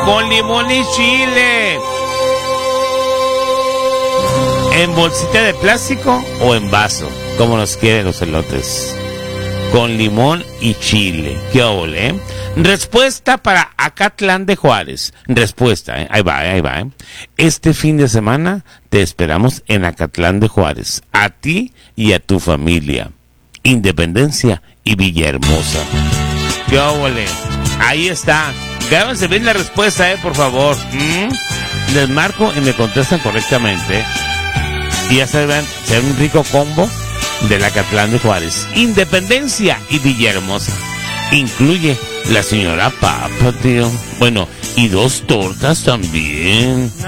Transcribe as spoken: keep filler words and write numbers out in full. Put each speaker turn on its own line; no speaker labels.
con limón y chile. ¿En bolsita de plástico o en vaso? Como nos quieren los elotes. Con limón y chile. ¿Qué ole, eh? Respuesta para Acatlán de Juárez. Respuesta, ¿eh? Ahí va, eh, ahí va. Eh. Este fin de semana te esperamos en Acatlán de Juárez. A ti y a tu familia. Independencia y Villahermosa. ¿Qué ole? Ahí está. Grábense bien la respuesta, eh, por favor. ¿Mm? Les marco y me contestan correctamente. Y ya saben, será un rico combo del Acatlán de Juárez. Independencia y Villahermosa. Incluye la señora Papa, tío. Bueno, y dos tortas también.